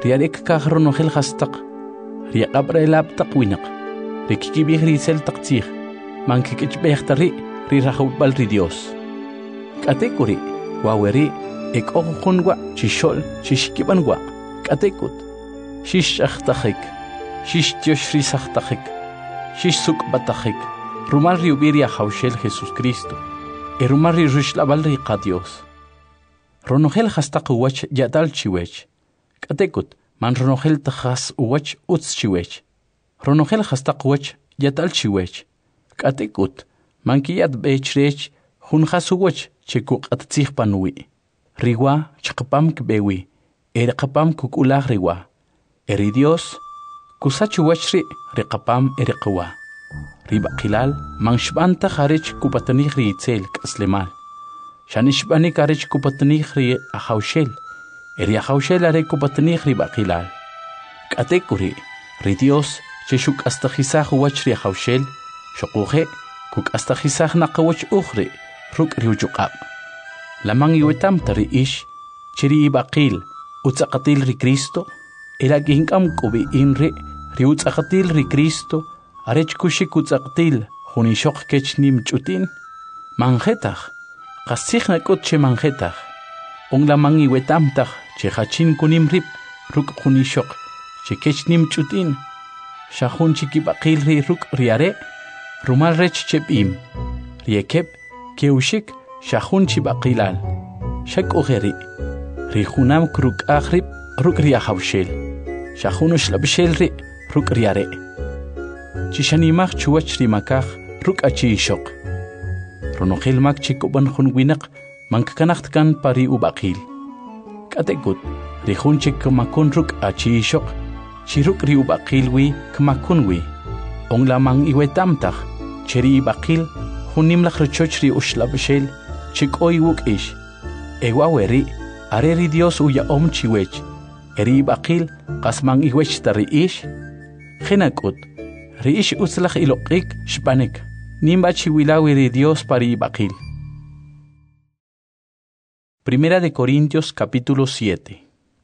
riarek kahronogel hastaq riaqabra elaptaq winaq rikikibih riseltaq tih mankikechbehtari rirahubal ri Dios katekuri waweri ekohunwa chishol chishkibanwa katekut shishachtajik shishtioshrisachtajik shishsukbatajik rumal riubiria haushel Jesus Cristo erumal rishlabal riqa Dios ronogel hastaq uwach yadal chiwech katekut man ronogel tajas uwach utz chiwech ronogel hastaq uwach yadal chiwech katekut mankiyat bechrech hunjas uwach chekuk atzih panui riwa chaqpam kbewi erqapam kukulah riwa eri Dios kusachu wachri riqapam eriqwa ribaqilal manshbanta kharich kupatani ritzel kaslemal shanishbani karich kupatani ri ahawshel eri ahawshel are kupatani ribaqilal katekuri ri Dios cheshuk astajisah wachri ahawshel shoquje kuk astajisah naqawach ukhri ruk riujuqab lamang yuetam tari ish chiri ibaqil utzaqatil ri Cristo eraginkam kubi inri riutzaqatil ri Cristo arech kushik utzaqatil hunishok kechnim chutin manjetaj qasijna kut che manjetaj on lamang yuetam taj che hachin kunim rip ruk hunishok che kechnim chutin shahun chikibaqil ri ruk riare rumal rech chepim riekep keushik shahun chibaqilal shak ugeri rihunam kruk akhrib ruk riahawshel shahun shlabshel ri ruk riare chishanimach chuwach rimakaj ruk achishok ronogel mak chikuban hunwinaq mankkanaqtkan pari ubaqil katekut rihun chikmakun ruk achishok chiruk ri ubaqilwi kmakunwi onglamang iwetamtaj cheri ibaqil hunimlaj richoch ri ushlabshel chikoy wukish ewaweri areri Dios uya chiwech eri baqil qasman iwech tari ish khinakut ri ish uslaj iloqik shpanek nimba chiwilawi ri Dios pari baqil. Primera de Corintios capítulo 7.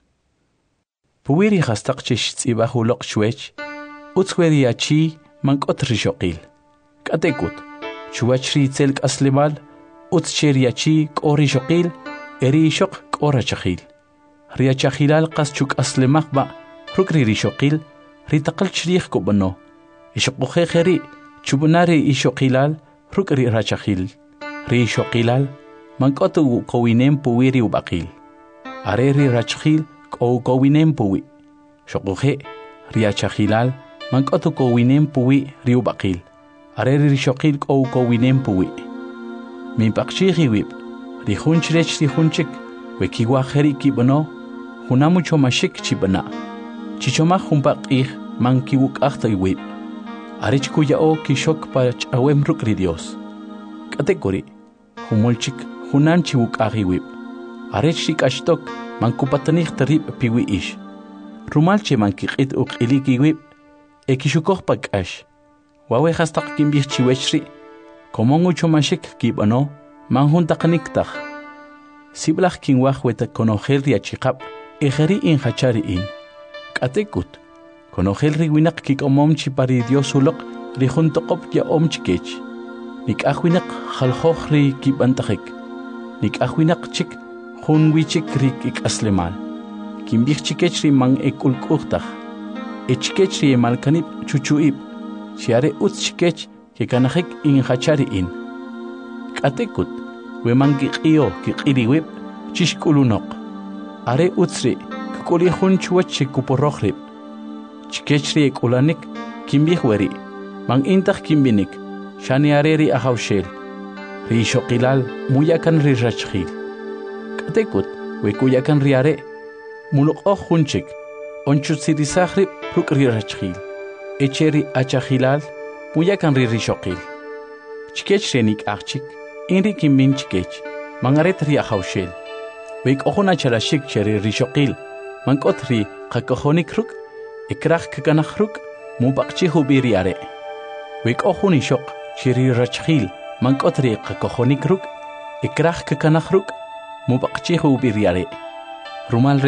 Puwiri hastaq chishtsiba huloq shwech utzweri achi mankot rishoqil katekut chuwach ri tselk aslemal utzcheriachi k'ori shoqil eri shoq k'ora chajil riachajilal qas chuk aslemaqba rukri rishoqil ritaqal chrij kubano ishoqujejeri chubunari ishoqilal rukri rachajil rishoqilal mankotu kowinem puwiri ubaqil areri rachjil kowinem puwi shoquje riachajilal mankotu kowinem puwi riubaqil areri rishoqil kowinem puwi min paqchiji wib rihunchirech rihunchik wekiwajeri kibano hunamucho mashik chibana chichoma humpaqij mankiwuk ahta wib arich kuyao kishok pach awem rukri Dios katekori humulchik hunan chiwuk ahi wib arich shikashtok mankupatanij tarib piwi ish rumalche mankiqit uqiliki wib ekishukoj pakash wawe hastaq kimbij chiwechri komongucho mashik kibano manhuntaqniktaj siblaj kinwaj weta konojel riachikab ejeri inhachari in katekut konojel riwinaq kikomomchi pari Dios uloq rijuntoqop ya omchikech nikajwinaq jaljoj ri kibantajik nikajwinaq chik junwichik ri kikaslemal kimbij chikech ri man ekulqujtaj echikech ri malkanib chuchuib chiare utchikech kikanajik inhachari in katekut wemanki qio kiqiriwib chishkulunoq are utsri kukuli hunchuwach chikuporojrib chikechri ekulanik kimbij weri man intaj kimbinik shani areri ahawshel ri shoqilal muyakan ri rachjil katekut wekuyakan riare muloqoj hunchik onchutsirisajrib rukri rachjil echeri achajilal muyakan ri rishoqil chikechri nik'ajchik inri kimbin chikech mangaret ri ahawshel wek'ojuna charashik cheri rishoqil mank'ot ri qakojonik ruk ikraj kakanaj ruk mupaqchi hubiri are wek'ojun ishoq cheri rachjil mank'ot ri qakojonik ruk ikraj kakanaj ruk mupaqchi hubiri are rumal rech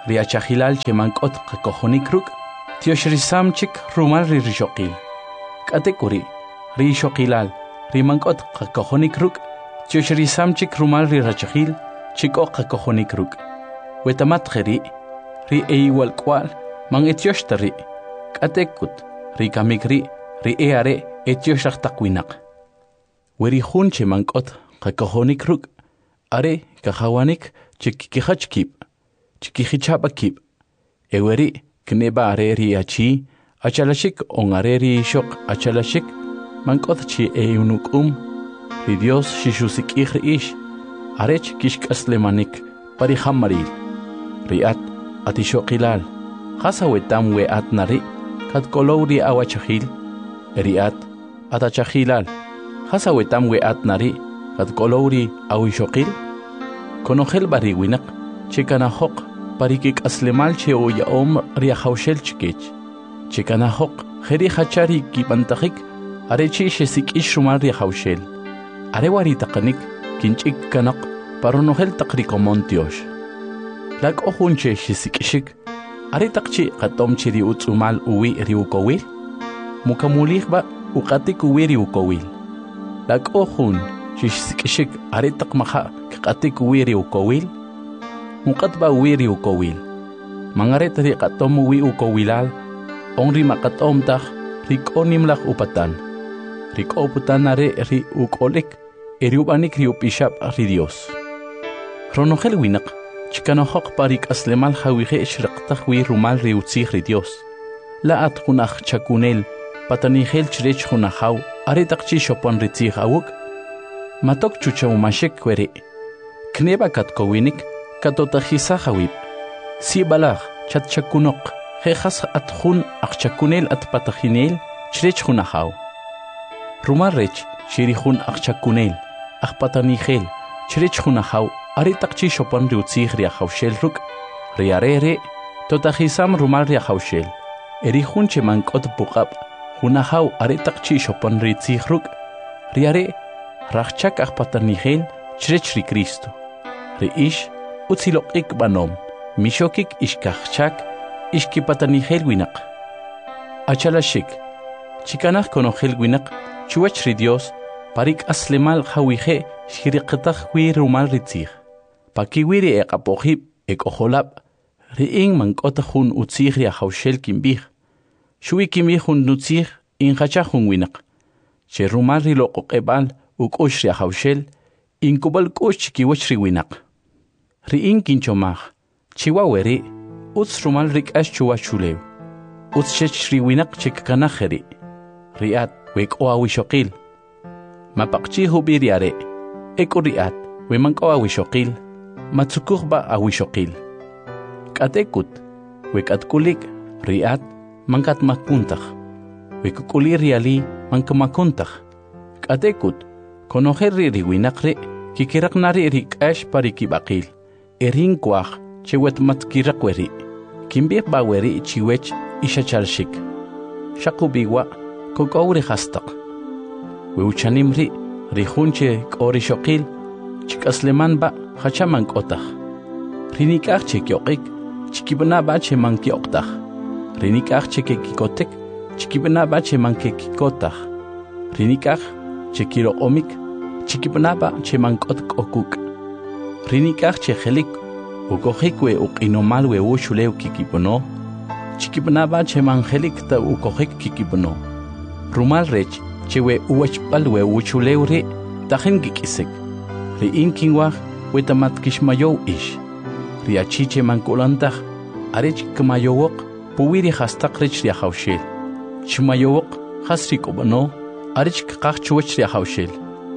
ri achajilal che mank'ot qakojonik ruk' tiox risamchik rumal ri rixoqil. K'atekuri ri xoqilal ri mank'ot qakojonik ruk' tiox risamchik rumal ri rachajil chik'o qakojonik ruk'. Wetamat qeri ri eiwal k'wal man etiox tari k'atekut ri kamik ri eare etiox raqtaq winaq. Weri jun che mank'ot qakojonik ruk' are kajawanik chikikijach kib chikijichaba kib eweri kneba are ri achi achalashik on are ri shoq achalashik mank'ot chi eunuk'um ri Dios xixusik'ij ri'ix arech kixk'aslemanik pari jamaril ri'at atixoqilal qasa wetam we'at nari katkolow ri awachajil ri'at atachajilal qasa wetam we'at nari katkolow ri awixoqil konojel bari winaq chikanajoq parikik aslemal che oyaom ri ajawxel chikech chikanajoq jeri hachari kipantajik arechi xesik'ish rumal ri ajawxel are wari taqanik kinch'ik kanaq paronojel taq rikomon tiox lak'o jun che xesik'ixik are taqchi qatom chi ri utz'umal uwi ri ukowil mukamulijba uqatik uwi ri ukowil lak'o jun xesik'ixik are taq maja kaqatik uwi ri ukowil muqatba uwi ri ukowil mangaret ri qatom uwi ukowilal onri maqatom taj ri k'onimlaj upatan ri k'oputan are ri uk'olik eri ubanik ri upixab ri Dios ronojel winaq chikanojoq pari k'aslemal jawije xraqtaj wi rumal ri utzij ri Dios la'at junaj chakunel patanijel chirech junajaw are taqchi xopon ri tzij awuk matok chuchawmashik weri kneba katkowinik katotajisa jawib si balaj chatchakunoq jejas atjun aqchakunel atpatajinel chirech junajaw rumal rech shirijun aqchakunel aqpatanijel chirech junajaw are taqchi xopon ri utzij ri ajawxel ruk' ri arere totajisam rumal ri ajawxel eri jun che mank'ot puqab junajaw are taqchi xopon ri tzij ruk' ri are rajchak aqpatanijel chirech ri Cristo ri ix utziloq'ik b'anom mixokik ixkajchak ixkipatanijel winaq achalashik chikanaj konojel winaq chuwach ri Dios parik aslemal jawije xiriqtaj wi rumal ri tzij pakiwi ri eqapojib ek'ojolab ri in mank'ot jun utzij ri ajawxel kinb'ij xuwi kinb'ij jun utzij injachaj jun winaq che rumal ri loq'oq'eb'al uk'ux ri ajawxel inkub'al k'ux chikiwach ri winaq ri in kinchomaj chiwa weri utz rumal ri k'ax chuwa chulew utz chech ri winaq chikkanaj jeri ri'at wek'o awixoqil mapaqchi hubi ri are ek'o ri'at we mank'o awixoqil matzukujba awixoqil k'atekut we k'atkulik ri'at mankatmakuntaj we kuk'uli ri ali mankamakuntaj k'atekut konojel ri winaq ri kikiraqnari ri k'ax pari kib'aqil erin kuaj che wetmatkiraq weri kinb'ij ba weri chiwech ixachalxik xaqubiwa kok'ow ri jastaq we uchanim ri jun che k'o rixoqil chik'asleman ba jacha mank'otaj ri nik'aj che kyoq'ik chikib'na ba che mankyoqtaj ri nik'aj che kekikotek chikib'na ba che mankekikotaj ri nik'aj che kiroq'omik chikib'na ba che mank'ot k'okuk ri nik'aj che jelik ukojik we uq'inomal we uxulew kikib'no chikib'na ba che manjelik ta ukojik kikib'no rumal rech che we uwachb'al we uxulew ri tajin kik'isik ri in kinwaj we tamatkixmayow ix ri achi che mank'ulantaj arech kmayowoq puwi ri jastaq rech ri ajawxel chmayowoq jas ri k'ub'no arech kqaj chuwach ri ajawxel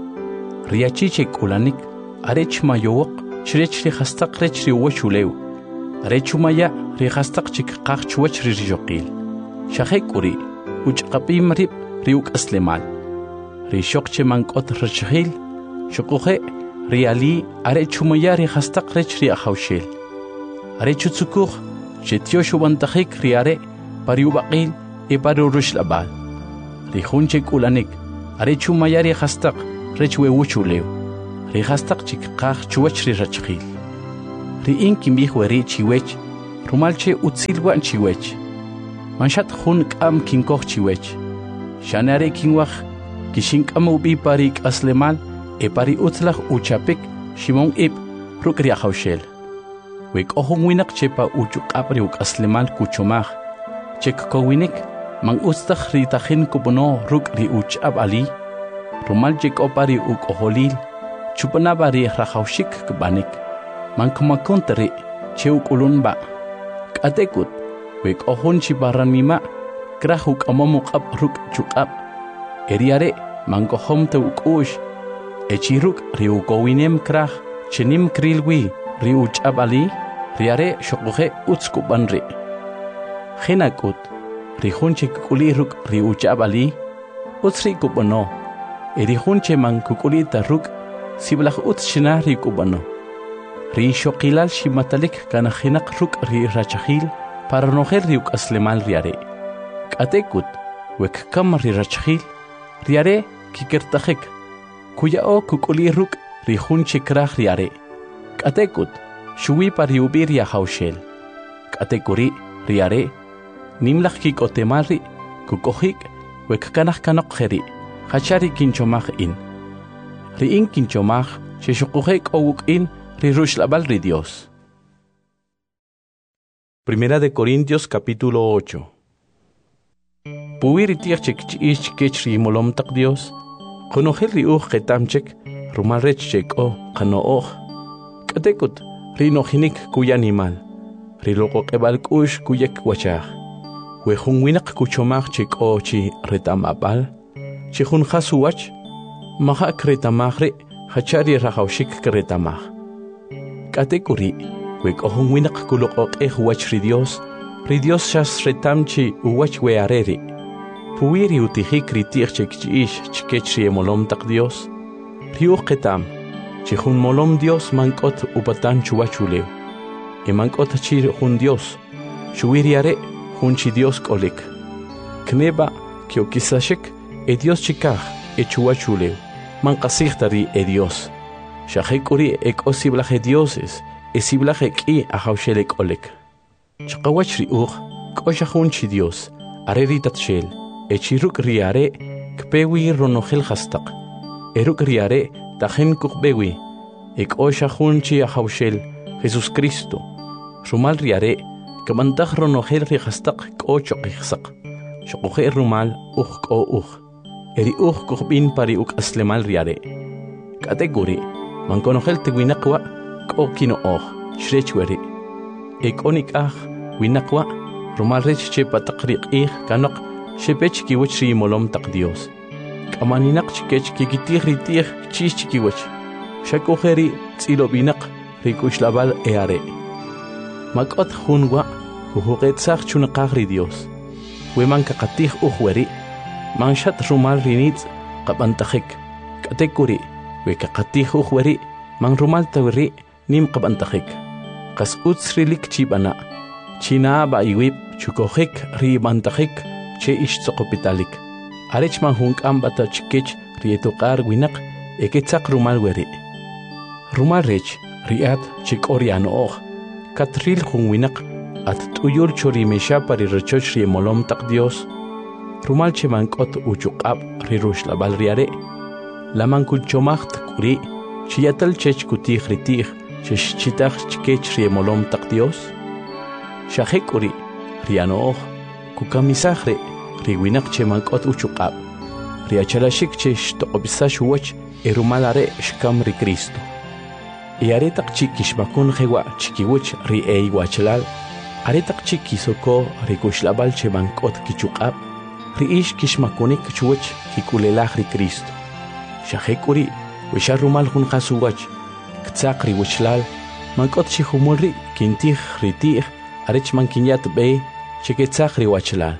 ri achi che k'ulanik arech mayowoq chirech ri jastaq rech ri uwachulew arech umaya ri jastaq chikqaj chuwach ri rixoqil xajek'uri uch'qap'im rib ri uk'aslemal ri xoq che mank'ot rachajil xuquje ri ali arech umaya ri jastaq rech ri ajawxel arech utzukuj che tiox ubantajik ri are pari ubaqil e pari uruxlab'al ri jun che k'ulanik arech umaya ri jastaq rech we uchulew ri jastaq chikqaj chuwach ri rachajil ri in kinb'ij weri chiwech rumalche utsilwan chiwech. Manshat hun kam kinkoch chiwech. Shanare kinwach kishinkam ubi parik aslemal e pari utlach uchapik shimon ip rukria haushel. Wek ohon winak chepa uchuk apri uk aslemal kuchomach. Chek kowinik man ustach ritahin kubono ruk ri uchab ali. Rumal jek opari uk oholil. Chupanabari rahaushik kbanik. Man kumakontari cheuk ulunba. Katekut wek ohon chibaran mima. Krahuk amamuk ab ruk chukab. Eriare man kohom te ukush. Echiruk riu kowinem krah. Chenim krilwi riu chabali. Riare shokuhe utskubanri. Hinakut rihunche kukuliruk riu chabali. Utsri kubano. Erihunche man kukulita ruk. Siblach utshina ri kubano. Ri shokilal shimatalik kana hinak ruk ri rachahil. Para noher riuk aslemal riare. Katekut wek kam ri rachahil. Riare kikertajek. Kuya o kukuliruk rihunche krah riare. Katekut shuwi pariubiria haushel. Katekuri riare. Nimlach kikotemari kukohik wek kanach kanokjeri. Hachari kinchomach in. Riin kinchomach sheshukuhek owuk in rirushlabal ri Dios. Primera de Corintios capítulo 8. Puwiri tiachek chiich kechri molom tak Dios. Konojel ri ketamchek rumalrech chek o kanooj. Katekut rinohinik kuya animal. Riloko kebal kush kuyek wachach. Wehun winak kuchomach chek o chi retamabal. Chihun hasuwach. Maha kretamachre hachari rahaushik kretamach. Katekuri wek ohun winak kulok wach ri Dios shas retamchi uwach weareri. Puwiri utihik ritich chek chiish chikechri emolom tak Dios. Riuch ketam chihun molom Dios mankot upatan chuachuleu. Mankot chir hun Dios. Shuiriare hun chi Dios kolik. Kneba kiokisashek Dios chikach chuachuleu. Mankasichtari Dios. Shahekuri osiblaje dioses. Esiblaje ki ahauselek olek. Chakawach riuch koshahun chi Dios. Areritat shel. Echiruk riare kpewi ronogel hastak. Eruk riare tajen kukbewi. Oshahun chi ahausel Jesus Cristo. Rumal riare kamantah ronogel rihastak kochokihsak. Shokohe rumal ko Eri kukbin pari uk aslemal riare. Kategori mankonogel te winakwa kino shrechweri. Onik winakwa rumal rech che patakriq kanok shepech kiwach ri molom tak Dios. Kamaninak chikech kikitih ritih chis chikiwach. Shakojeri tsilobinak rikushlabal eare. Makot hunwa huhuqetsach chunaqaq ri Dios. Weman kakatih uhweri. Manshat rumal rinitz qabantajik. Katekuri wekakatih uhweri man rumal tawri nim qabantajik. Qas utsrilik chibana. China ba iwib chukojik ribantajik che istzokopitalik. Arech man hunkam bata chikech rietokar winak eketzak rumal weri. Rumal rech riat chik oriano katril hun winak at tuyur chorimesha pari rechoch riemolom tak Dios. Rumal che mankot uchukab rirushlabal riare. La mankulchomacht kuri chiyatal chech kutih ritih chesh chitach chikech riemolom tak Dios. Shahekuri riano kukamisahre riwinak che mankot uchukab. Riachalashik chesh toqobisash wach erumalare shkam ri Cristo. Iaretak chikishmakun hewa chikiwach ri wachalal. Aretak chikisoko rikushlabal che mankot kichukab. Riish kishmakonik chuwach kikulelaj ri Cristo. Shahekuri wisharumal hun hasuwach. Ktzak ri wachlal. Mankot chihumulri kintih ritih. Arech mankinyat be cheketzak ri wachlal.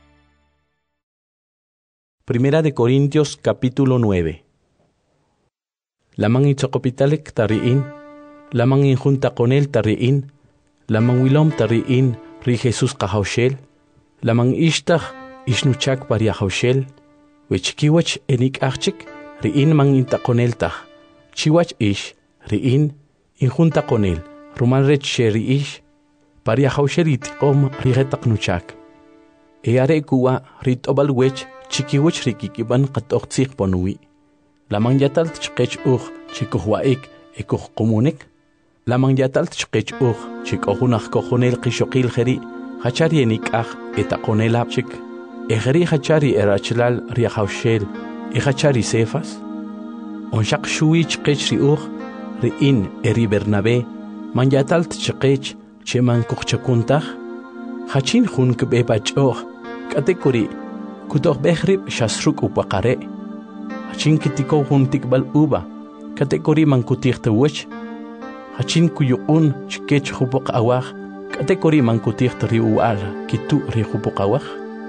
Primera de Corintios capítulo 9. Lamang itzokopitalik tariin. Lamang injunta con él tariin. Lamang wilom tariin ri Jesus kahaushel. Lamang ishtach ishnuchak paria haushel. Wechkiwach enik achik riin man intaconel tach. Chiwach ish riin injunta con él. Rumal rech sheri ish. paria hausheri tiqom rigetak nuchak. Eare kuwa ritobal wech chikiwech rikikiban qatoqtsiq ponui. Lamang yatal tchqech chikuhwaik komunik. Lamang yatal tchqech chikohunaq kohonel qishoqil kheri hachari enikaj etaqonelapchik. Egeri hachari erachlal riahaushel hachari sefas. Onshaq shui chqech riin eri Bernabé man yatal tchqech cheman kuchchakuntaj. Hachin hun kbebachoj katekuri kutoq behrib shasruk upaqare. Hachin kitiko hun tikbal uba katekuri man kutiqtawech. Hachin kuyuqun chkech hupoq awaj katekuri man kutiqt riual kitu ri hupoq awaj.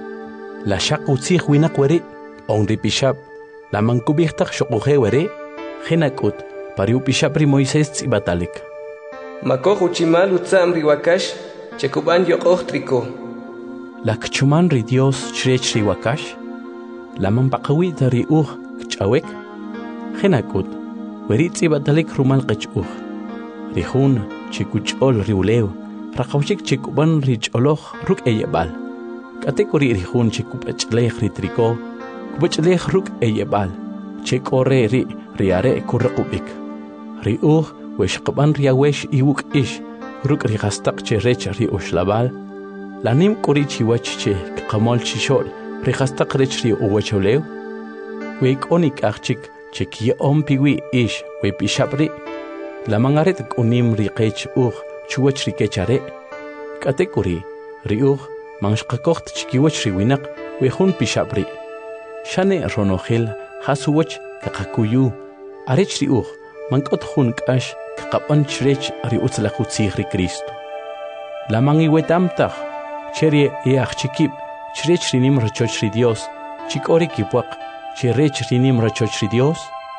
La shaq utzij winak weri on ripishab la man kubijtaq shoquje weri jinakut pariu pishab ri Moisés tsibatalik. Makoj uchimal utzam riwakash chekuban yoqoj triko. La kchuman ri Dios chrech ri wakash la man paqawit ri kchawek jinakut weri tsibatalik rumal qechuj ri jun chikuchol ri uleu raqawchik chikuban ri choloj ruk eyebal katekuri ri jun chikupachlej ri triko kupachlej ruk eyebal chekore ri are kurqubik ri weshqban ri awesh iwuk ish ruk ri gastaq cherech ri ushlabal lanim kuri chiwach che qamol chishol ri gastaq rech ri uwacholeu weikonik achik cheki ompiwi ish we pishabri la mangaret kunim ri qech chuwach ri kechare katekuri ri manshqakocht chikiwach ri winaq we jun pishabri shane ronojel hasuwach kaqakuyu arech ri mankot jun k'ax kaqapan chrech ri utzlajutzij ri Cristo la mangiwetamtaj cherie chikib chrech rinim rachoch ri Dios chikori kipwaq cherech rinim rachoch ri Dios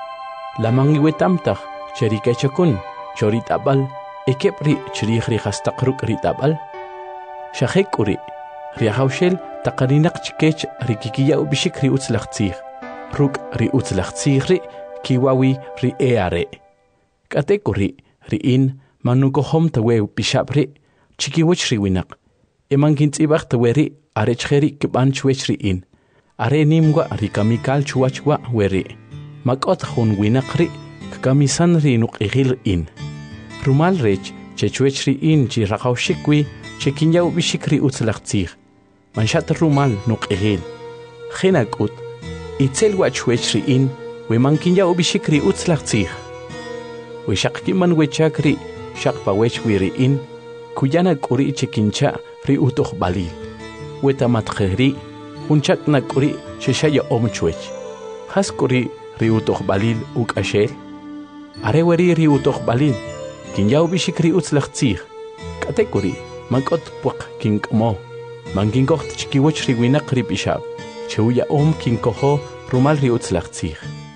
la mangiwetamtaj cheri kechakun choritabal ekepri chrij ri hastaq ruk ri tabal shajekuri ri haushel taqarinaq chikech ri kikiya ubishik ri utzlajtzij ruk ri utzlajtzij ri kiwawi ri eare katekuri riin manukohom tawe pishabri chikiwech ri winaq emankintzibaq taweri arechjeri kibanchwech riin are nimwa ri kamikal chuachwa weri makot jun winaq ri kamisan ri nuq'ijil in rumal rech chechwech riin chi raqawshikwi chekinyaw bishik ri utzlajtzij manshat rumal nuq'ijil jinakut itzel wachwech riin we mankinyaw bishik ri utzlajtzij we shaqkiman wechakri shaqpawech wi riin kuyana k'uri chekincha ri utuj balil we tamatjeri junchak na k'uri sheshaya omchwech has k'uri ri utuj balil uk'ashel are weri ri utuj balil kinyaw bishik ri utzlajtzij katekuri mank'ot puaq kink'mo mankinkoht chikiwech ri winaq ri pishab chewya kinkojo rumal ri utzlajtzij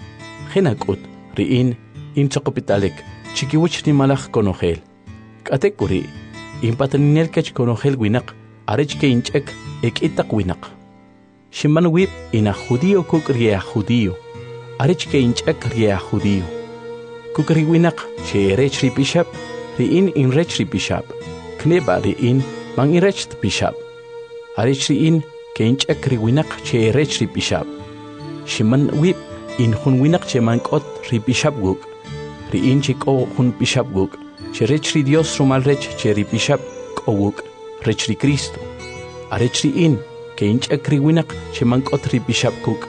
jinakut riin inchoqopitalek chikiwech ri malaj konojel katekuri inpataninel kech konojel winaq arech ke inch'ek ek'itaq winaq shiman wib ina judío kuk ria judío arech ke inch'ek ria judío kuk ri winaq che rech ri pishab riin inrech ri pishab kneba riin man irech pishab arech riin ke inch'ek ri winaq che rech ri pishab shiman wib in jun winaq che mank'ot ri pishab guk riin chik'o jun pishab guk che rech ri Dios rumal rech che ri pishab k'owuk rech ri Cristo arech riin ke inch'ek ri winaq che mank'ot ri pishab kuk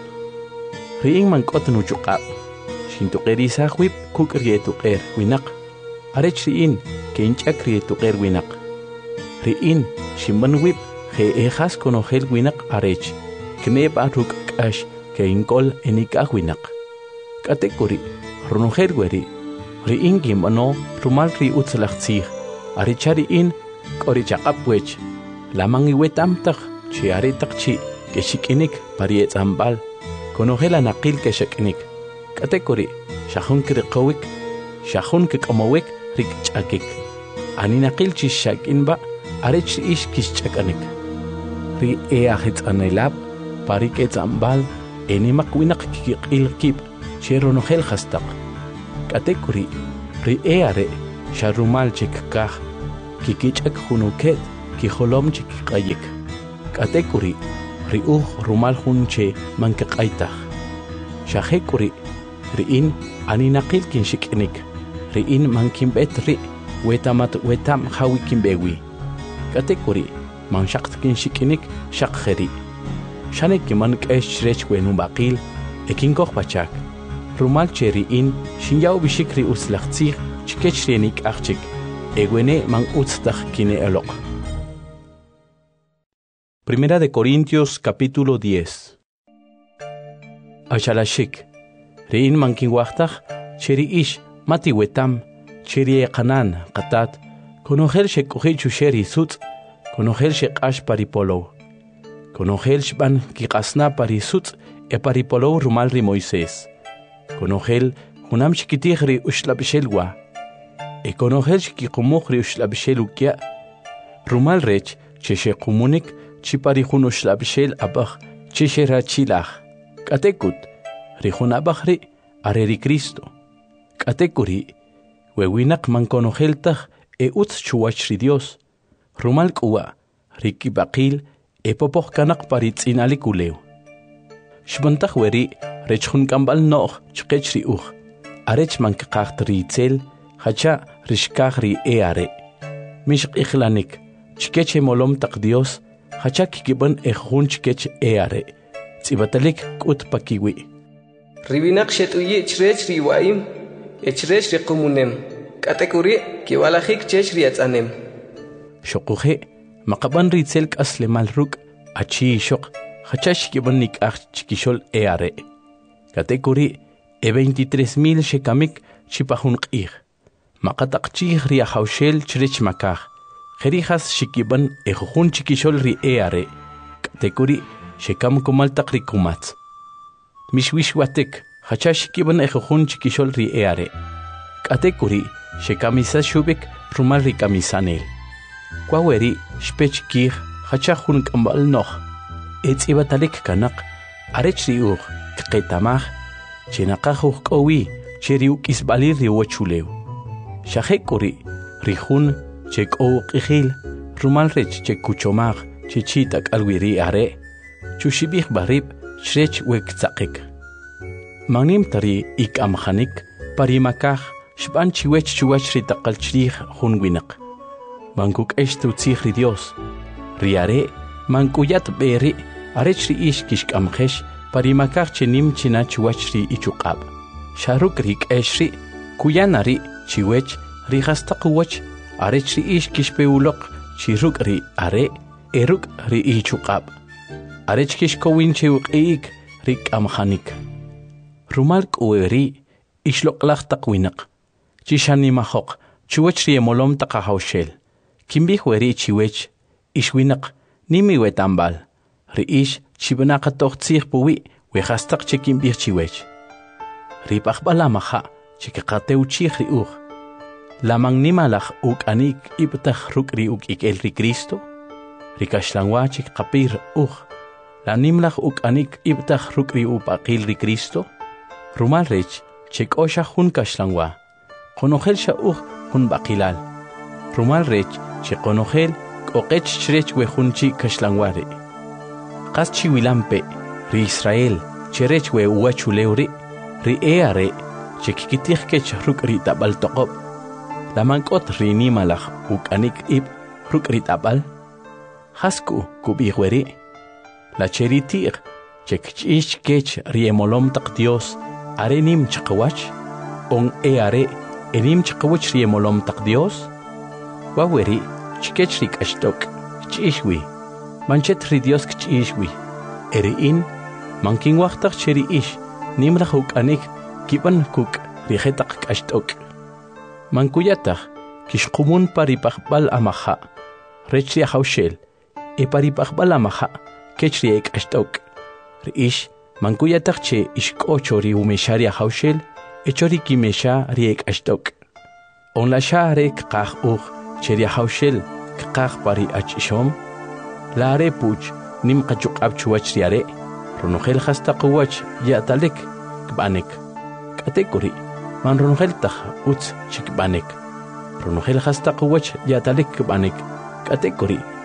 riin mank'ot nuchuqab shintuqerisaj wib kuk ri etuqer winaq arech riin ke inch'ek ri etuqer winaq riin shiman wib je ejas konojel winaq arech kneba ruk k'ax ke inkol enikaj winaq katekuri ronojel weri riin gimbano rumal ri utzlajtzij arecha riin k'ori chaqapwech lamang iwetamtaj chi aretaq chi ke xik'inik parietz'ambal konojel anaqil ke xak'inik katekuri xajun kriqowik xajun kik'omowik ri kch'akik aninaqil chi xak'inba arech ri ix kixch'ak'anik ri ajitz'anelab parik'etz'ambal enimaq winaq kiq'il kib che ronojel hastaq katekuri ri are sharumal chik kaj kikich'ak junuket kijolom chikikayik. Katekuri, riuj rumal hunche mankakaitach. Shahekuri, riin aninakil kinshikinik. Riin mankimbet ri, wetam hawikimbewi. Katekuri, man shakt kinshikinik shakheri. Shanek man keshrech wenubakil, ekinkoch pachak. Rumal cheriin, shinyaw bishikri uslachtzich, chikechrenik achik. Egwene man utztach kine elok. Primera de Corintios capítulo 10. Ashalashik. Rein man kinwachtach, cheri ish, mati wetam, cheri ekanan, katat, konogel shekuhichu sheri sutz, konogel shekash paripolo. Konogel shban kikasna parisutz, e paripolo rumal ri Moisés. Konogel hunam shikitihri ushlabishelwa. E konogel shikikumuhri ushlabishelukia. Rumal rech, cheshe kumunik, chipari hunoshlabishel abach, cheshe rachilach. Katekut, rihun abachri, areri Cristo. Katekuri, wewinak man konogeltach, e utz chuachri Dios. Rumal kuwa, riki bakil, e popoch kanak paritz inalikuleu. Shbantach weri, rechun kambal noch, chkechri uch. Arech man kakacht ritzel, hacha rishkachri are. Mishk ichlanik, chkeche molom tak Dios, hacha kikiban ejun chkech are. Tsibatalik kut pakiwi. Ribinak shetuyi chrech riwaim, echrech riqumunem. Katekuri, kiwalahik chech riatzanem. Shokuhe, makaban ritzel kasle malruk, achi shok, hachash kiban nik ach chikishol are. Katekuri, 23,000 shekamik chipahun qih. Makatakchih ria haushel chrech makah. Jerijas shikiban ejun chikishol ri are. Katekuri, shekam kumal takri kumatz. Mishwishwatek, hachash kiban ejun chikishol ri are. Katekuri, shekamisa shubik rumal ri kamisanel. Kwaweri, shpech kih, hachahun kambal noch. Etz ibatalik kanak, arech riuch, kketamach, chenakahuch kowi, cheriuk isbalir riwachuleu. Shahekuri, rihun, chek o qihil, rumal rech chek kuchomach, chichitak alwiri are, chushibich barib, shrech wek tzakik. Manim tari ik amchanik, parimakach, shban chiwech chuwach ritakal chrich hunwinak. Mankuk eshtu tzihri Dios. Riare, mankuyat beri, arech ri ish kishk amchesh, parimakach chenim china chuwach ri ichukab. Sharuk rik eshri, kuyanari, chiwech, rihastakuwach, arech ri ish kishpeulok, chiruk ri are, eruk ri ichukab. Arech kishkowin chiwuk eik, rik amchanik. Rumalk ueri, ishlok lach takwinak. Chishani mahok, chuwach ri emolom takahaushel. Kimbih weri chiwech, ishwinak, nimi wetambal. Ri ish, chibanaka toch tzih puwi, wehastak chikimbih chiwech. Ri pachbala maha, chikakateu chih ri uch. Lamang nimalach uk anik ibtach ruk ri uk ikel ri Cristo. Ri kashlangwa chikapir uch. La nimlach uk anik ibtach ruk ri upakil ri Cristo. Rumal rech, chik osha hun kashlangwa. Konogel sha uch hun bakilal. Rumal rech, chik konogel, kokech chrech wehunchi kashlangware. Kas chiwilampe, ri Israel, cherech we uachuleuri, ri eare, chikikitich kech ruk ri tabal toqob. Lamankot ri nimalach uk anik ib ruk ri tabal. Hasku kubihweri. La cheritir, chekchish kech ri emolom tak Dios, are nim chakawach, on eare, enim chakawach ri emolom tak Dios. Waweri, chikech rik ashtok, chishwi, manchet ri Dios kchishwi. Eriin, manking wachtach cheri ish, nimlach uk anik, kipan kuk rihetak ashtok. Mankuyatach, kishkumun paripachbal amaha, rechri haushel, e paripachbal amaha, kechri ek ashtok. Riish, mankuyatach che ishkocho ri umesharia haushel, echori kimesha riek ashtok. On la sharek kach uch, cheria haushel, kach pari achishom. La are puch, nim kachuk abchuach riare, ronogel hastakuwach yatalek, kbanek. Katekuri, man ronogel tach utz chikbanek. Ronogel hastakuwach yatalek kbanek. Katekuri,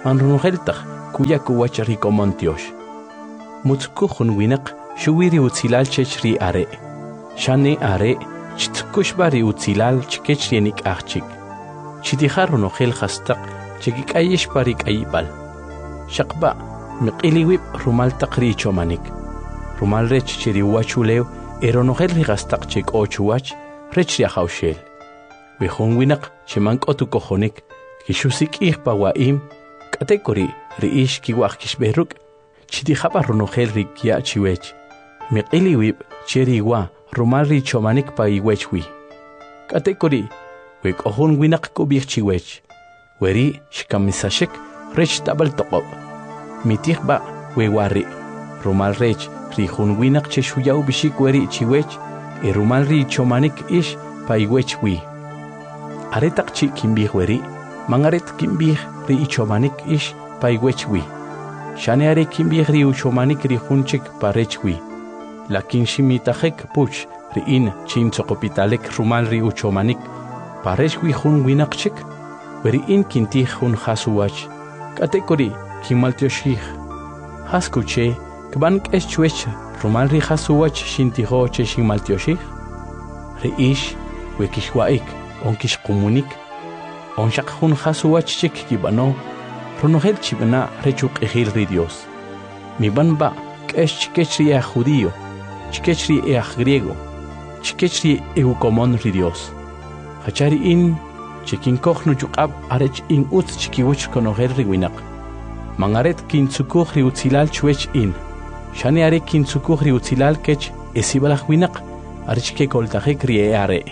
man runujeltaj kuya kuwach rikomontiosh. Mutzku junwinak shuwiri utzilal chechri are. Shane are chitkushbari utzilal chikechrienik achchik. Chitija runujel hastak chekik ayesh parik ayibal. Shakba miqiliwib rumal taqri chomanik. Rumal rech chiri uachulew eronujel rigastak chek ochuach rech riahaushel. Wejunwinak chimank otukojonik kishusik ihpawaim katekori riish kiwaj kishberuk chitijaba runujel rikia chiwech. Miqiliwib cheriwa rumal ri chomanik pa iwechwi. Katekori wek ohun winak kubich chiwech. Weri shikamisashek rech tabal toqob. Mitijba wewari rumal rech ri hun winak cheshuyaw bishik weri chiwech e rumal ri chomanik ish pa iwechwi. Aretak chi kimbih weri mangaret kimbih ri ichomanik ish pa iwechwi. Shane are kimbih ri uchomanik ri hunchik pa rechwi. Lakin shimitajek puch ri in chin tsokopitalek rumal ri uchomanik pa rechwi hun winakchik. Weri in kintih hun hasuwach. Katekori kimaltioshich. Haskuche kbank eschwech rumal ri hasuwach shintiho che shimaltioshich. Ri ish wekishwaik onkish kumunik. Onshak hun hasuwach chik kibano. Runojel chibana rechuk ejil ri Dios. Mi banba kesh chikechri ea judío. Chikechri ea griego. Chikechri eukomon ri Dios. Hachari in chikinkoj nuyukab arech in utz chikiwich konojel riwinak. Mangaret kintsukuj ri utzilal chwech in. Shane are kintsukuj ri utzilal kech esibalaj winak arech ke koltajek rie are.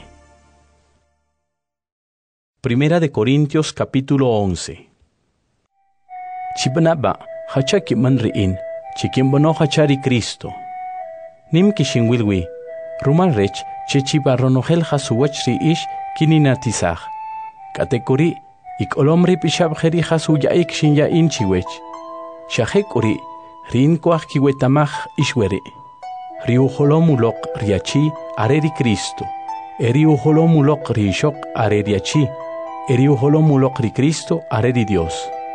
Primera de Corintios capítulo 11. Chibanaba hachaki man riin chikimbono hachari Cristo. Nim kishinwilwi rumal rech chechiba ronojel hasuwach ri ish kininatizaj. Katekuri ikolomri pishabjeri hasuyaik shinya inchiwech. Shahekuri rin kwaj kiwetamaj ishweri. Riuholomulok riachi areri Cristo. Eriuholomulok rishok areriachi. Eriuholomulok ri Cristo areri Dios.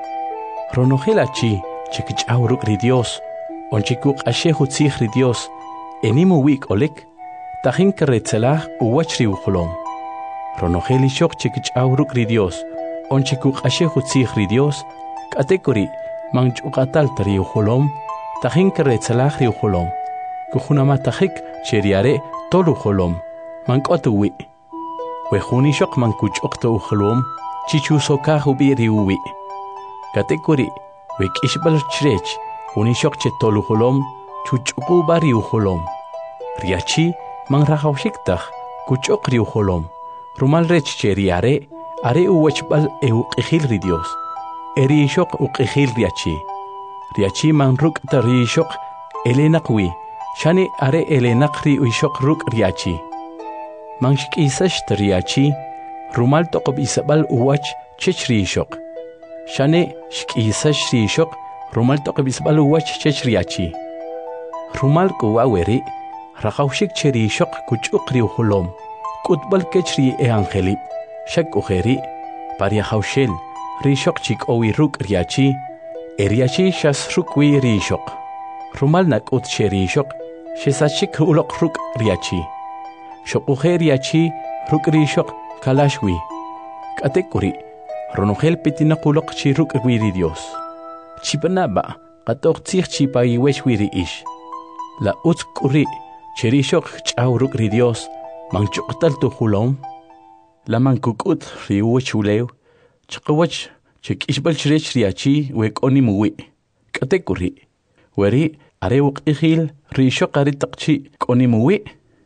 Ronojelachi chikichauruk ri Dios. Onchikuk ashehutzij ri Dios. Enimuwik olek. Tajin keretzelaj uwach riuholom. Ronojel ishok chikichauruk ri Dios. Onchikuk ashehutzij ri Dios. Katekori manchukatal riuholom. Tajin keretzelaj riuholom. Kujunamatahik cheriare toluholom. Mankotuwi. Wejunishok mankuchokto uholom. Chichusokaj ubi riuwi. Katekori wekishbal chrech. Unishok che toluholom. Chuchukuba riuholom. Riachi manrajaushiktaj. Kuchok riuholom. Rumal rech cheriare. Are uwechbal euqijil ri Dios. Erishok uqijil riachi. Riachi manruk tarishok. Elenakwi. Shane are elenakri uishok ruk riachi. Manshik isash riachi. Rumal toqob isabal uwach chech rishok. Shane shik isash rishok. Rumal toqob isabal uwach chech riachi. Rumal kuwaweri. Rajaushik cherishok kuchuk riuholom. Kutbal kechri e angelip. Shak ujeri. Pariahaushel. Rishok chik owi ruk riachi. Eriachi shas rukwi rishok. Rumal nakut cherishok. Shesachik ulok ruk riachi. Shokuje riachi ruk rishok kalashwi. Katekuri. Ronojel pitinakulok chi ruk wiri Dios. Chipanaba. Katok tzich chipa iwech wiri ish. La utzkuri. Cherishok chau ruk ri Dios. Manchuktal tu hulom. La mankukut riuwech ulew. Chakawach chikishbal chrech riachi wek onimuwi. Katekuri. Weri arewuk ihil rishok aritakchi konimuwi.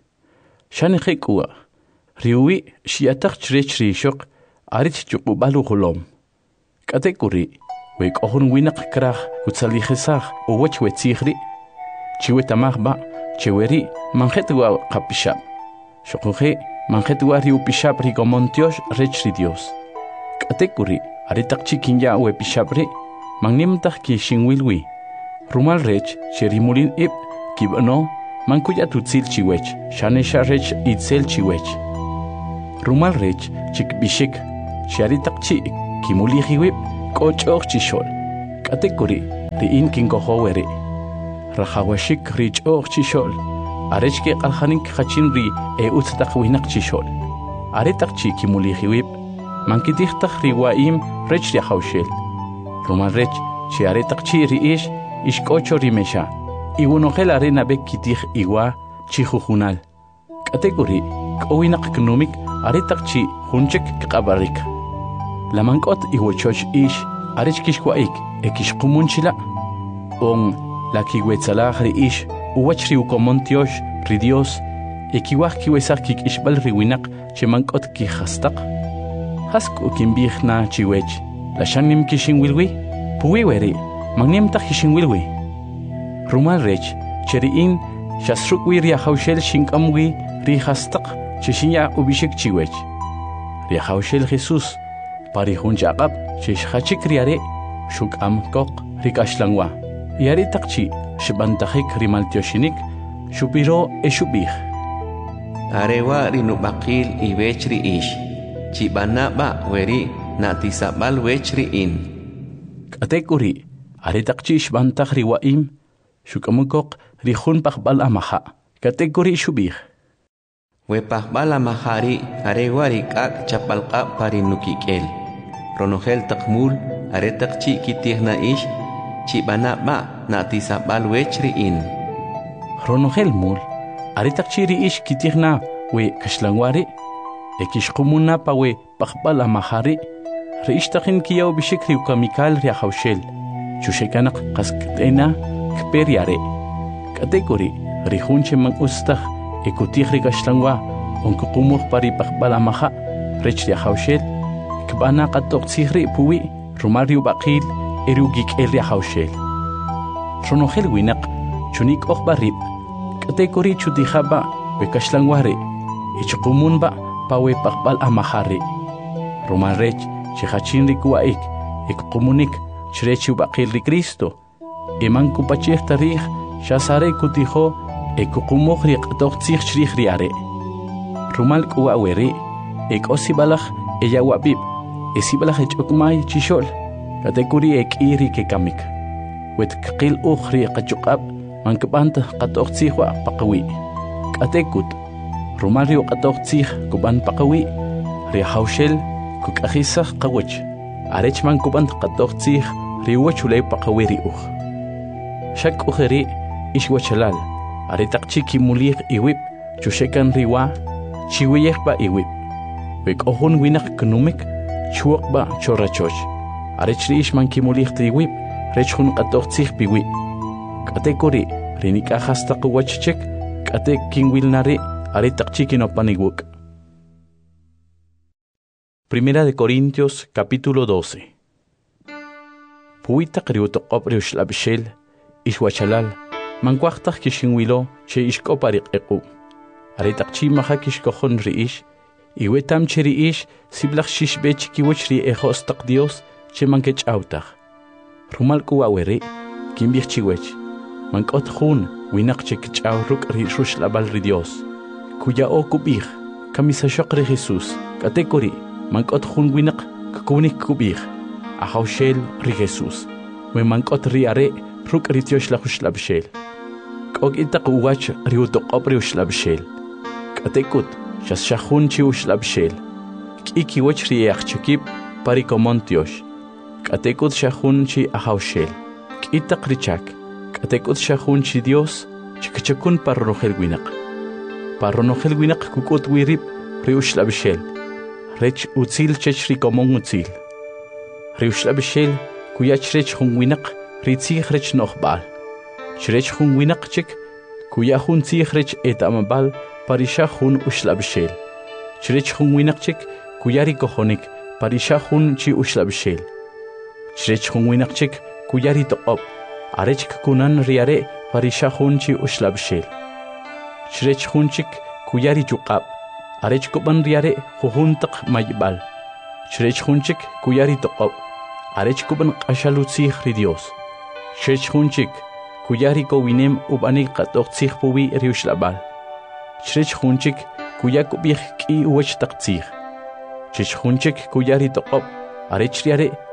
Shani khekua. Riuwi shiatak chrech rishok arit chukubalu hulom. Katekuri. Wek ohun winak krach utzalijesach uwech wetzihri. Chiwetamahba cheweri manjetwa kapishab. Shokuje manjetwa riupishab rigomontiosh rech ri Dios. Katekuri aritakchi kinya wepishabri magnimtak ki shinwilwi. Rumal rech cherimulin ib kibano mankuya tutzil chiwech shanesha rech itzel chiwech. Rumal rech chikbishik sharitakchi kimulihiwib kochok chishol Katekuri, riin kinkohoweri. Rajawashik rich chishol. Arechke alhanik hachin ri utztak winak chishol. Aretak chi kimulihiwib. Mankitichtach riwaim rech riahaushel. Rumal rech chi aretak chi riish ishkocho rimesha. Iwunogel arena bek kitich iwa chi jujunal. Katekuri, kowinak knumik aretak chi hunchek kabarik. Lamankot iwochoch ish arech kishwaik ekishkumunchila. On la kiwetzalah riish uwach riukomontiosh ri Dios ekiwah kiwesach kikishbal riwinak chemankot kihastaq. Hask ukimbihna chiwech la shanim kishinwilwi puwiweri magniemtach kishinwilwi. Rumal rech cheriin shasrukwi riahaushel shinkamwi rihastaq chishinya ubishik chiwech. Riahaushel Jesus parihunjaqab chishachik riare shukam kok rikashlangwa. Yari takchi shibantajik rimaltioshinik shupiro eshubih. Arewa rinubakil iwechri ish. Chibana ba weri natisabal wechri in. Katekuri aretakchi shibantaj riwaim shukamukok rihun pakbal amaha. Katekuri shubih. We pakbal amahari arewa rikak chapalka parinukikel. Ronogel takmul aretakchi kitihna ish. Chibana ba natisabal wechri in. Ronogel mul aretakchi ri ish kitihna we kashlangwari. Ekishkumuna pa we pakbal amahari. Reishtakin kiyaw bishik riukamikal riahaushel. Chushekanak kaskatena kperiare. Katekuri rihunche mang ustah ekutih rikashlangwa onkukumuh pari pakbal amaha. Rech riahaushel. Kbana katok tsihri puwi rumariu bakil erugik el riahaushel. Ronogel winak chunik barib. Katekuri chutihaba we kashlangwari. Ichukumun ba pawe pakbal amahari. Rumal rech chihachin rikuaik ekumunik chrechu bakil ri Cristo. Eman kupachih tarih shasare kutiho ekukumuh riqtok tsih chrih riare. Rumal kuaweri ekosibalach eyawabib esibalach echukmay chishol. Katekuri ekiri kekamik. Wet kqil ukhri qachukab mankabant qatok tsihwa paqawi. Katekut Rumario qatok tsih kuban paqawi riahaushel kukajisah qawach. Arech man kubant qatok tsih riwachulay paqawi riuh. Shak ujeri ishwachalal aretakchi kimulih iwib chushekan riwa chiwiyeh ba iwib. Wek ohun winak knumik chuak ba chorachoch. Arech riish man kimulih triwib rechun qatok tsih piwi. Katekuri rinikajasta qawachchek katek kinwilnari aretakchi kinopaniguk. Primera de Corintios capítulo 12. Puita kriutoqop riushlabshel ishwachalal mankwaqtaj kishinwilo che ishkopariq equ. Aretakchi maha kishkojon riish iwetam che riish siblach shishbech kiwach ri ejostaq Dios che mankech autaj. Rumal kuaweri kimbich chiwech mankot jun winak che kchawruk ri rushlabal ri Dios. Kuya okubih kamisashok ri Jesus katekuri mankot jun winak kukunik kubih ahaushel ri Jesus. We mankot riare ruk ri Dios la hushlabshel. Kog itaq uwach ri utoqop ri ushlabshel. Katekut shas shahun chi ushlabshel. Kiki wach ri achchikib parikomontiosh. Katekut shahun chi ahaushel. Kitaq richak. Katekut shahun chi Dios chikachakun parronogel winak. Parronogel winak kukut wirib ri ushlabshel. Rech utzil chech rikomon utzil. Ri ushlabshel kuyach rech hun winak ritzih rech nohbal. Chrech hun winak chik kuya hun tzih rech etamabal parisha hun ushlabshel. Chrech hun winak chik kuyari kohonik parisha hun chi ushlabshel. Chrech hun winak chik kuyari toqop arech kunan riare parisha hun chi ushlabshel. Chrech hun chik kuyari chuqab arech kuban riare jujuntaq maybal. Chrech hun chik kuyari toqop arech kuban qashalutzih ri Dios. Chrech hun chik kuyari kowinem ubanik qatok tzih puwi riushlabal. Chrech hun chik kuyakubih ki uwach taq tzih. Chrech hun chik kuyari toqop arech riare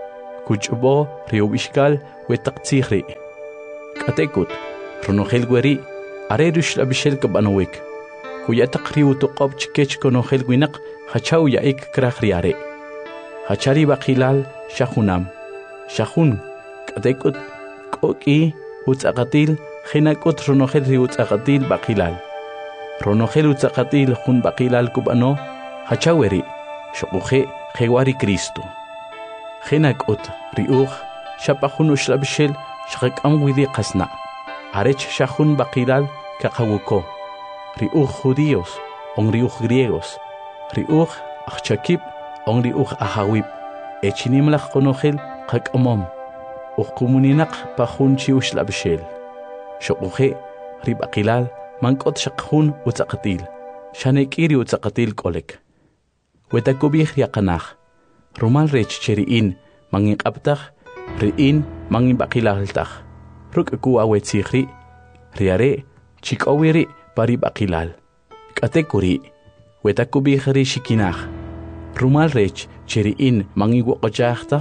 kuchbo riubishkal wetaqtsihri katekut ronogel gueri arerush labishel kabanowek kuyataq riutuqob chikech konogel winaq hachau yaik krahriare hachari baqilal shahunam shahun katekut koki utzaqatil khinakut ronogel riutzaqatil baqilal ronogel utzaqatil hun baqilal kubano hachaweri shoquje khewari Cristo khinakut riuj shapahun ushlabishel shaqam widi qasna arech shahun baqilal kaqawuko riuj judíos on riuj griegos riuj achakib on riuj ahawib echinimlaq qonogel qaqamom uqumuninaq pahun chi ushlabishel shoquje ribaqilal mankot shaqhun utzaqatil shanekiri utzaqatil kolek wetakubih yaqanaj rumal rech cheriin mangin qabtaj riin mangin baqilaltaj ruk ku awetsigri riare chikowiri pari baqilal katekuri wetakubih ri shikinaj rumal rech cheriin mangin woqojajtaj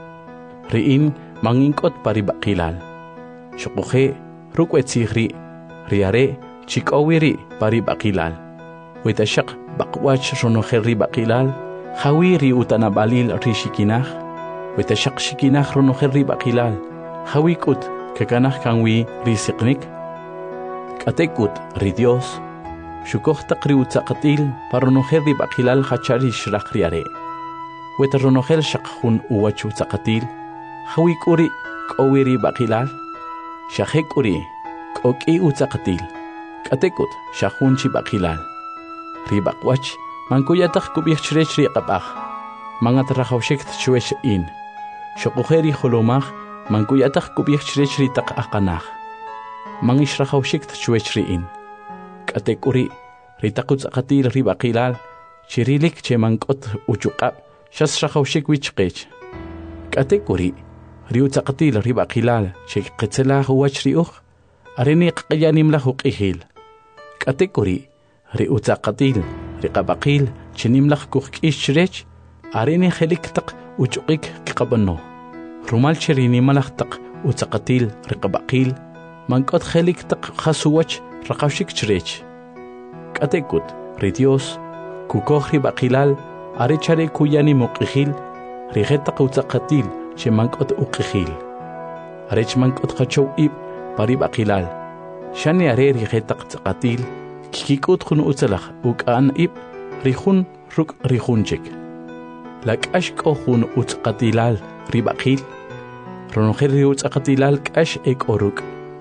riin mangin kot pari baqilal shoquje ruk wetsigri riare chikowiri pari baqilal wetashaq baqwach ronogel baqilal hawiri utanabalil rishikinaj wetashaq shikinaj ronogel baqilal hawikut kakanaj kanwi risiqnik katekut ri Dios shukoj taqri utzaqatil paronogel baqilal hachari shraqriare weta ronogel shaqhun uwach utzaqatil hawikuri kowiri baqilal shahekuri koki utzaqatil katekut shahun chi baqilal ribaqwach mankuyataq kubih chrech riqapaj mangat rajawshik chwesh in shoqujeri holomaj mankuyataq kubih chrech ritaq aqanaj mangish rajawshik chwesh in katekuri ritaqutz aqatil ribaqilal chirilik che mankot uchuqab shas rajawshik wichqech katekuri riutzaqatil ribaqilal che qetzelaj wach riuj areni qyanim lahu qihil katekuri riutzaqatil riqabaqil chinimlaq kuqk'ishrech areni kheliktaq uchuqik qabano rumal cherini malaqtaq utzaqatil riqabaqil mankot kheliktaq khasuwach raqawshik chrech katekut ri Dios kukoj ribaqilal arechare kuyani muqihil rigetaq utzaqatil che mankot uqihil arech mankot khachow ib pari baqilal shani are rigetaq tzaqatil kikut khun utzalaj ukan ib rihun ruk rihunchik lakash kohun utzqatilal ribaqil ronogel utzqatilal kash ekoruk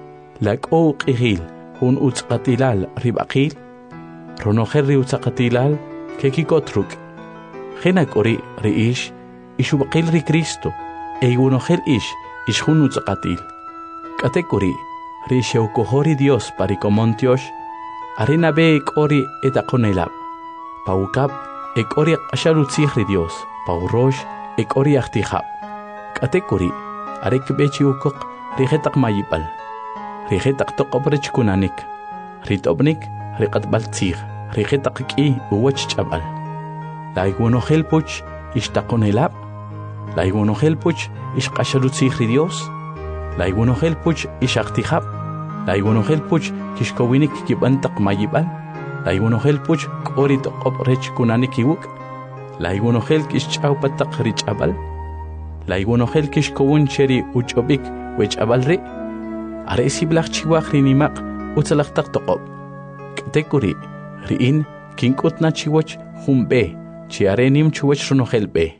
lako qihil hun utzqatilal ribaqil ronogel utzqatilal kekikotruk khinakori riish ishubaqil ri Cristo eyunogel ish hun utzqatil katekuri ri sheukohori Dios parikomontiosh arena be ekori etakonelab paukap ekori asharutzihri Dios paurosh ekori ahtihab katekuri arek bechi ukok rigetaq mayipal rigetaq toqobrech kunanik ritobnik riqatbal tzih rigetaq ki uwach chabal laiguno helpuch ishtakonelab laiguno helpuch ishqasharutzihri Dios laiguno helpuch ishahtihab laiguno helpuch kishkowinik kibantaq mayibal laiguno helpuch qori toqob rech kunanik iwuk laiguno hel kishch'aw pataq rich'abal laiguno hel kishkowun cheri uch'obik wech'abal ri are siblaq chiwaq rinimaq utzalaqtaq toqob katekuri riin kinkutna chiwach humbe chi arenim chiwach ronogel be.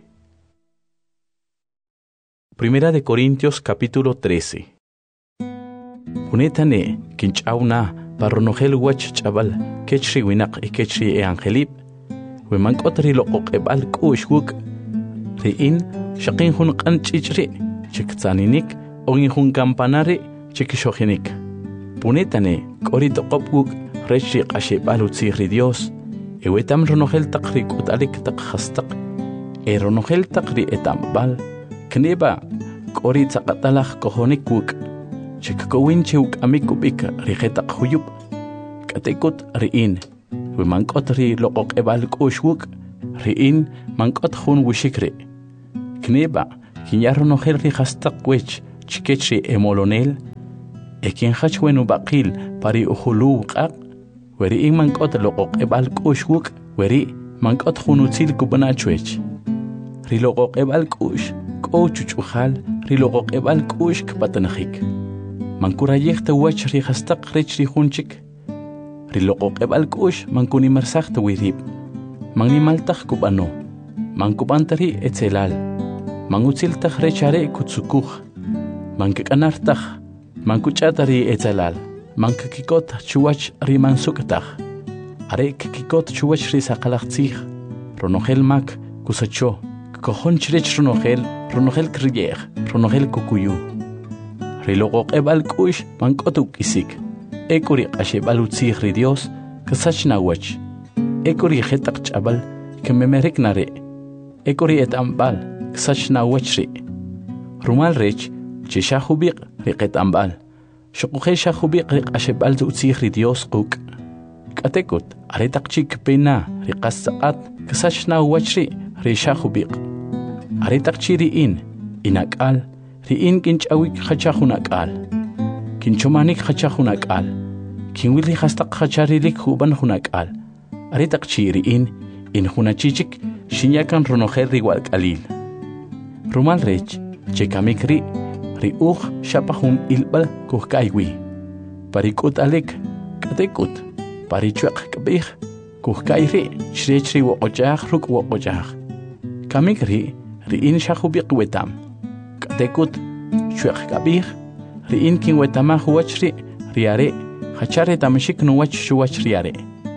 Primera de Corintios capítulo 13. Punetane kinch'awna parronogel wach chabal kechri winaq ikechri angelib weman qotri loqoqebal kushwuk riin shaqin hun qanchichri chiktsaninik ongin hun campanari chikishojinik punetane qori toqobuk rechi qashebal utzihri Dios ewetam ronogel taqri qutalik taqhastaq ronogel taqri etambal kneba qori tsaqatalaj kohonikuk chikkowin chiuk amikubik rigetaq huyub katekut riin wimankot ri loqoqebal kushwuk riin mankot hun wishikri kneba quien ya ronogel ri hastaq wech chikech ri emolonel quien hach wenu baqil pari uhulu qaq weri in mankot loqoq ebal kush wuk weri mankot hunutzil kubanachwech ri loqoq ebal kush ko chuchujal ri loqoq ebal kush kpatanajik mankurayek wach ri hastaq rich ri hunchik ri loqoq ebal kush mankuni marsaq wirib mangni maltaj kubano mankubantari etzelal mangutziltaj rechare kutsukuj mankakanartaj mankuchatari etzelal mankakikot chuwach ri mansuktaj are kikikot chuwach ri saqalaqtzij ronogel mak kusacho kojon chrech ronogel kriyej ronogel kukuyu ri loqoq ebal kush mankotuk isik ekuri qashebal utzij ri Dios kasach nawach ekuri jetaq chabal kememerek nare ekuri etambal kasach nawach ri rumal rech chishahubiq riqetambal shuquje shahubiq riqashebal utzij ri Dios quk katekut aretaq chik pena riqasaqat kasach nawach ri shahubiq aretaq chiri inakal ri kinchawik khachahunakal kinchomanik khachahunakal kinwili hastaq khacharilik huban hunakal aretaq chiri in hunachichik shinyakan ronogel ri walqalil rumal rech chekamikri ri shapahun ilbal kuhkaywi parikut alek katekut parichuaq kabih kuhkayri chrechri woqojaj ruk woqojaj kamikri ri in shahubiq wetam katekut chuaq kabih ri in kin wetama huachri riare hachare tamshik nuwach shuwach riare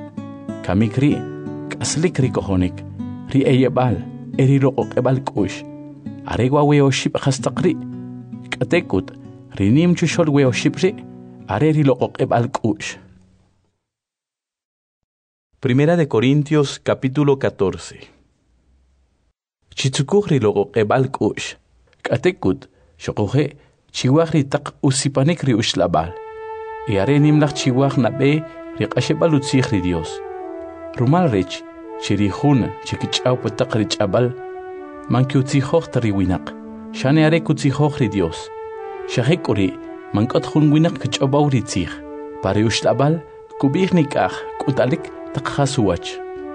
kamikri kaslik ri kohonik ri eyebal eri roqoq ebal kush aregwa weoship hastaqri katekut rinim chushol weoshipri areri loqoq ebal kush. Primera de Corintios capítulo 14. Chitzukugri loqoq ebal kush katekut shoqoje chiwagri taq usipanik ri ushlabal y arenim laq chiwag nabe ri qashebal utzij ri Dios rumal rech chirihun chikich'aw pataq ri ch'abal manki utzijoj tari winaq shane are kutzijoj ri Dios shahekuri mankot hun winaq kich'abaw ri tzij pari ushlabal kubij nikaj kutalik taqhasuwach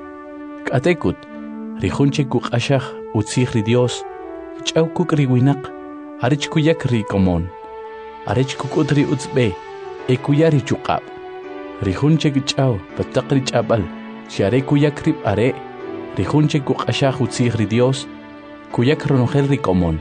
katekut rihun chikuqashaj utzij ri Dios kich'aw kuk ri winaq arech kuyak ri komon arech kukut ri utzbe ekuyari chuqab rihun chikich'aw pataq ri ch'abal Share kuyak rib are, rihunche kuqashaj utzij ri Dios, kuyak ronogel ri komon.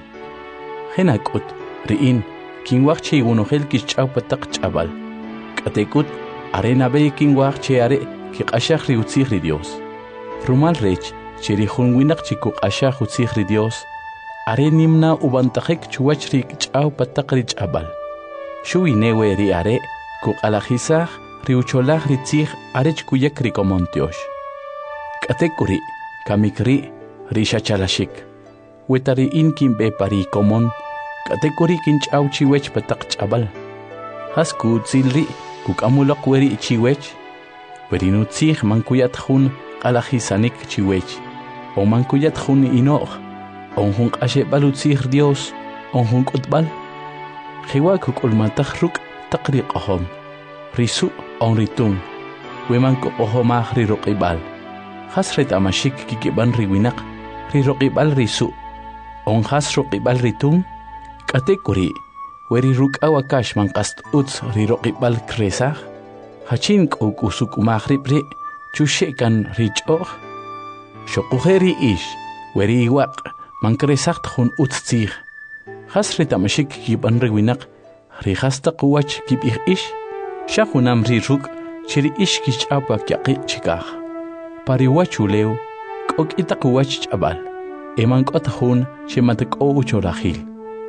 Henakut, riin, kinwaq che unogel kich'aw pataq ch'abal. Katekut, are nabe kinwaq che are, kiqashaj ri utzij ri Dios. Rumal rech, che rihun winak che kuqashaj utzij ri Dios, are nimna ubantajek chuwach ri kich'aw pataq ri ch'abal. Shuwi newe ri are, kuqalajisaj, riucholaj ri tzij arech kuyak ri komontiosh. Katekuri, kamikri, ri shachalashik. Wetari in kimbe pari komon, katekuri kinch'aw chiwech pataq ch'abal. Hasku tzilri, kukamulok weri chiwech, weri nutzij mankuyat jun qalajisanik chiwech, o mankuyat jun inoq, on jun qashebal utzij Dios, on jun kutbal. Jiwa kukulmataj ruk taqri qahom. Risu on ritung, wemanko ohomaj ri roqibal. Hasret amashik kikiban ri winaq, ri roqibal risu. On has roqibal ritung, katekuri, weri ruk awakash manqast utz ri roqibal kresaj. Hachin kuk usukumaj ripri, chushekan richoq. Shokujeri ish, weri iwaq, mankresaj tjun utz tzij. Hasret amashik kikiban ri winaq, ri hastaq wach kibij ish. Shahunam ri ruk chiri ishkish apa kyaqi chikaj. Pari wachuleu kok itaq wach chabal. Eman qotahun shematak o uchorajil.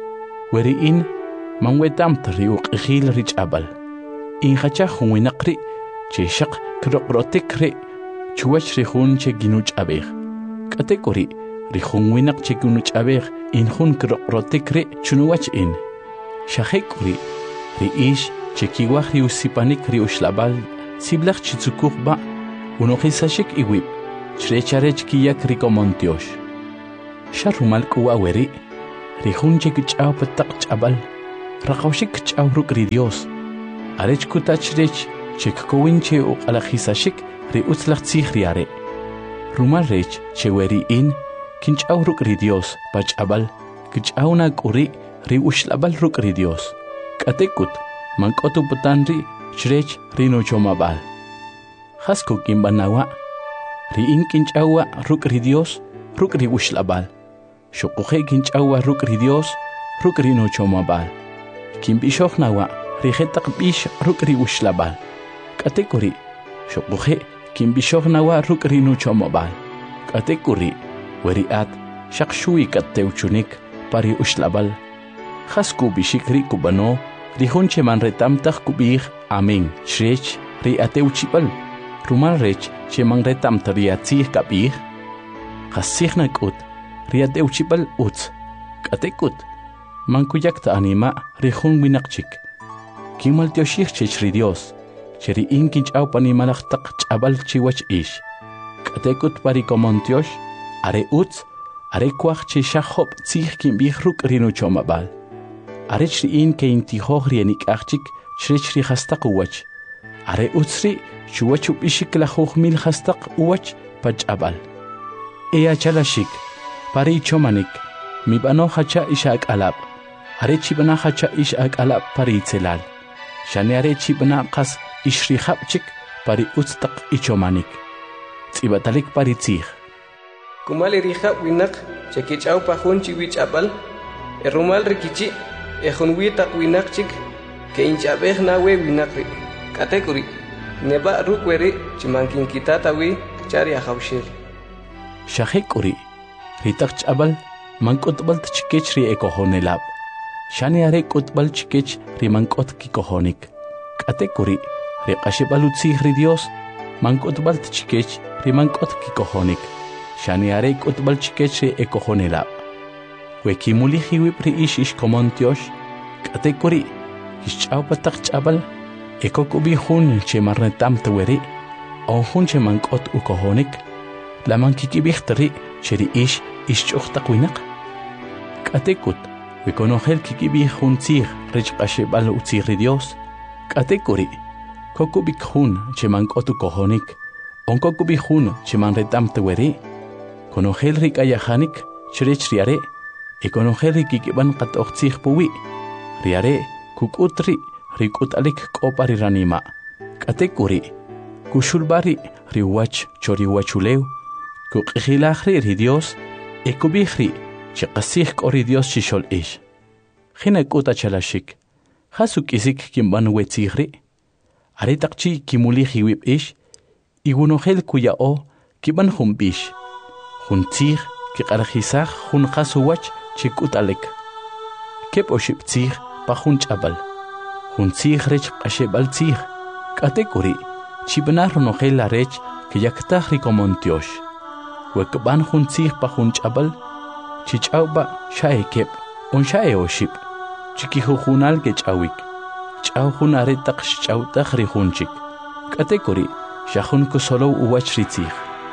Weri in manwetam tri uqijil ri chabal. In hachahun winaqri che shaq kroqrotikri chuwach ri hun che ginuch abej. Katekori ri hun winaq che ginuch abej in hun kroqrotikri chunuwach in. Shahekuri ri ish chekiwaj ri usipanik ri ushlabal siblaj chitzukuk ba unojisashik iwib chrecharech kiyak ri komontiosh. Sharumal kuwa weri rihun che kich'aw pataq ch'abal raqawshik kich'aw ruk' ri Dios arech kutach rech che kkowin che uq'alajisashik ri utzlaj tzij ri are rumal rech che weri'in kinch'aw ruk' ri Dios pach'abal kich'aw na k'uri ri uxlabal ruk' ri Dios k'atekut mank'otu putan ri chrech ri nochomabal jasku kinbanawa ri'in kinch'awa ruk' ri Dios ruk' ri uxlabal xuquje kinch'awa ruk' ri Dios ruk' ri nochomabal kinb'ixoj nawa ri jetaq b'ix ruk' ri uxlabal k'atekuri xuquje kinb'ixoj nawa ruk' ri nochomabal k'atekuri weri'at xaq xuwi kattewchunik pari uxlabal jasku b'ixik ri kubano ri jun che manretam taj kub'ij amén chrech ri atewchib'al rumal rech che manretam ri atzij kab'ij qasij nak'ut ri atewchib'al utz k'atekut mankuyak ta'anima ri jun winaq chik kinmaltioxij chech ri Dios che ri'in kinch'aw panimalaj taq ch'abal chiwach ix k'atekut pari komontiox are utz are kuaj che xajob tzij kinb'ij ruk' ri nochomab'al arech ri'in ke intijoj ri enik'aj chik chrech ri jastaq uwach are utz ri chuwach ub'ixik lajuj mil jastaq uwach pach'ab'al chalaxik pari ichomanik mib'anoj hacha ix ak'alab' are chib'na hacha ix ak'alab' pari itzelal xane are chib'na qas ix rijab' chik pari utz taq ichomanik tz'ib'atalik pari tzij kumal rijab' winaq che kich'aw pa jun chiwich'ab'al rumal rikichi' jun wi taq winaq chik ke inch'ab'ej nawe winaq ri k'atekuri neba' ruk' weri chimankinkitata wi chari ajawxel xajek'uri ri taq ch'ab'al mank'utb'al chikech ri ekojonelab' xani are k'utb'al chikech ri mank'ot kikojonik k'atekuri ri q'axib'al utzij ri Dios mank'utb'al chikech ri mank'ot kikojonik xani are k'utb'al chikech ri ekojonelab' we kimulij iwib' ri ix komontiox k'atekuri kixch'aw pa taq ch'ab'al ekok'ub'ij jun che marnetam taweri o jun che mank'ot ukojonik la mankikib'ij ri che ri ix ch'uj taq winaq k'atekut we konojel kikib'ij jun tzij rech q'axib'al utzij ri Dios k'atekuri kokub'ik jun che mank'ot ukojonik onkokub'ij jun che manretam taweri konojel ri k'ayajanik chrech ri are konojel ri kikib'an qat'oj tzij puwi ri are kuk'ut ri k'ut'alik k'opa ri ranima' k'atekuri kuxulb'ari ri wach cho ri wachulew kuq'ijilaj ri Dios kub'ij ri che qasij k'o ri Dios chixol'ix jina k'uta chalaxik jasu k'isik kinb'an we tzij ri are taq chi kimulij iwib' ix iwunojel kuya'o kib'an jun b'ix jun tzij kiq'alajisaj jun qas uwach che k'ut'alik keb' oxib' tzij pa jun ch'ab'al jun tzij rech q'axib'al tzij k'atekuri chib'na ronojel arech kiyaktaj ri komontiox we kb'an jun tzij pa jun ch'ab'al chich'awb'a xa'e keb' on xa'e oxib' chikijujunal kech'awik ch'aw jun are taq xch'awtaj ri jun chik k'atekuri xa jun kusolow uwach ri tzij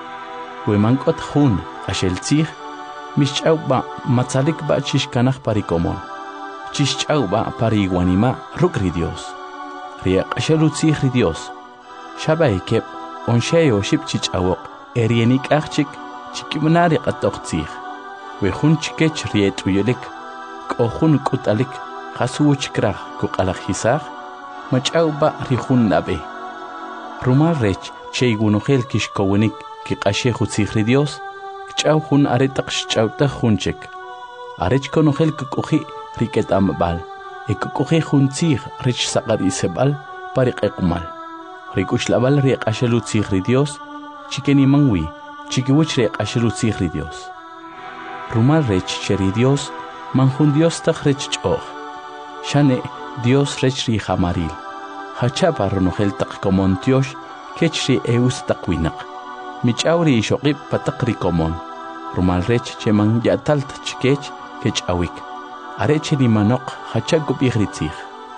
we mank'ot jun q'axel tzij mixch'awb'a matzalikb'a chixkanaj pari komon chixch'awb'a pari iwanima' ruk' ri Dios ri q'axel utzij ri Dios xab'e keb' on xa'e oxib' chich'awoq ri enik'aj chik chikib'na ri q'at'oj tzij we jun chikech ri et'uyelik k'o jun k'ut'alik qas uwch kraj kuq'alajisaj mach'awb'a ri jun nab'ej rumal rech che iwunojel kixkowinik kiq'axej utzij ri Dios kch'aw jun are taq xch'awtaj jun chik arech konojel kuk'uji ri k'et'amb'al kuk'uji jun tzij rech saqar'iseb'al pari q'eqmal ri k'uxlab'al ri q'axel utzij ri Dios chikeniman wi chikiwich ri q'axel utzij ri Dios rumal rech che ri Dios man jun Dios taq rech ch'oj xane Dios rech ri jamaril hacha pa ronojel taq komontiox kech ri eus taq winaq mich'aw ri ixoqib' pa taq ri komon rumal rech che man ya'talt chikech kech'awik are che nimanoq hacha kub'ij ri tzij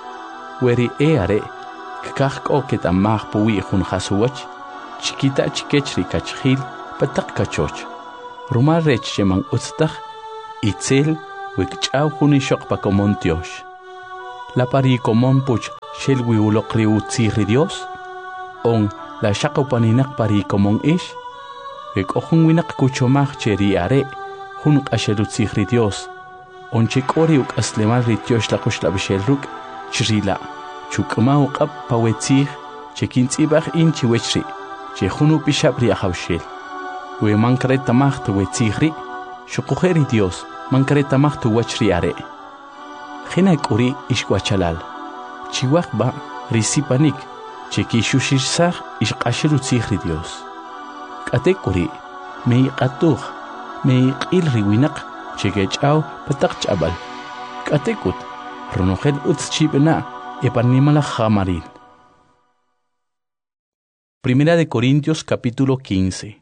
we ri are kkaj k'o ket'amaj puwi jun jasuwach chikita chikech ri kachjil pa taq kachoch rumal rech che man utz taj itzel wikch'aw junishok pa komon tiosh. La pari komon puch shel wiulok riutziri Dios, on la shako paninak pari komon ish, wik ohun winak kuchomach cheri are, hun ashelutziri Dios, on chikori uk aslemal ritiosh la kush la bishel ruk, chrila, chukma uk ap pawetzir, chekintzibach in chiwechri, chehunu pishabri ahawshel. We mankreta macht wetziri, shukujeri Dios, mankreta macht wachri are. Gena kuri ishkwachalal. Chiwak ba risipanik, cheki shushishsag ishqashiru tzihri Dios. Kate kuri, mei qatuj, mei qil riwinak, chekechau patak chabal. Kate kut, ronogel utschibena, epanimala jamaril. Primera de Corintios capítulo 15.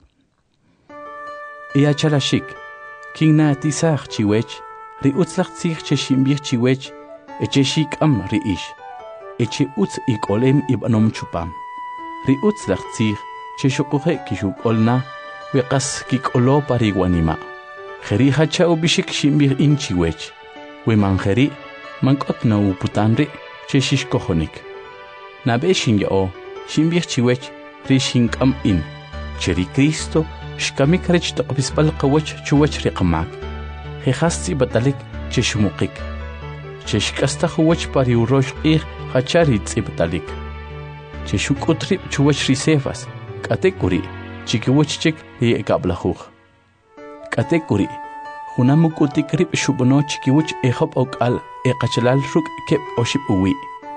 Chalashik, kingna tisach chiwech, ri utzlach tzich cheshimbich chiwech, echeshik am ri ish, eche utz ikolem ibanom chupam. Ri utzlach tzich cheshokuhe kishuk olna, wekas kikolo pariguanima. Jeri hachao bishik shimbich in chiwech, we manjeri, mankot na uputanri, cheshishkohonik. Nabe shingyo, shimbich chiwech, ri shingam in, cheri Cristo, shkamik rech taqbispal qawach chuwach riqmak. Jehasti batalik cheshmukik. Cheshkasta huwach pari urosh qih hachari tzibtalik. Cheshukutri chuwach risefas. Katekuri chikiwachchik ri ekablahuj. Katekuri hunamukutik rib shubono chikiwach ehop okal ekachalal ruk kep oship uwi.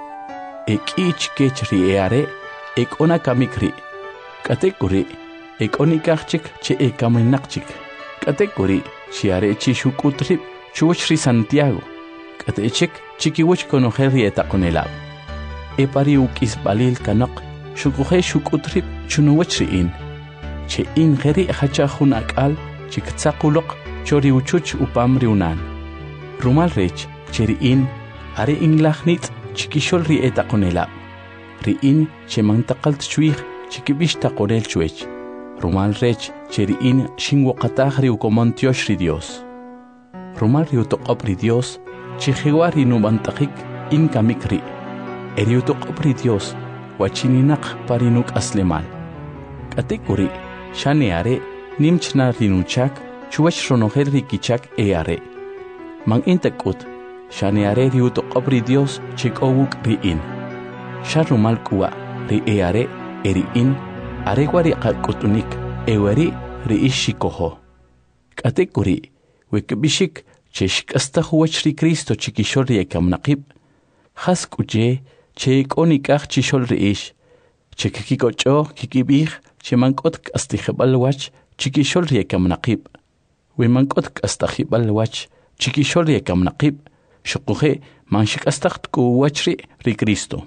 Ekich kech ri eare ekona kamikri. Katekuri ekonikachik che ekaminakchik. Katekuri chiare chishukutrip chuwachri Santiago. Katechik chikiwach konoheri etakonelab. Epari ukis balil kanok shukuhe shukutrip chunuwachri in. Che in geri hachahun akal chiktsakulok chori uchuch upamri unan. Rumal rech cheri in are inglachnit chikishol etakonelab. Ri in che mantakalt chuich chikibish takorel chuech. Rumal rech cheri in shingwakatahri ukomontioshri Dios. Rumal riutokopri Dios chihiwari nubantakik in kamikri. Eriutokopri Dios wachininak parinuk aslemal. Katekuri shaneare nimchna rinuchak chuwach ronoher rikichak eare. Mang intakut shaneare riutokopri Dios chikowuk ri in. Sharumal kuwa ri eare eri in aregwari qakutunik ewari riishikoho. Katekuri wekbishik cheshkasta huwachri Cristo chikishori ekamnaqib. Haskuche cheikonikaj chishol riish. Chekikikocho kikibij chemankot kastijebalwach chikishol ekamnaqib. Wemankot kastajibalwach chikishol ekamnaqib. Shukuje manshikastaj kuwachri ri Cristo.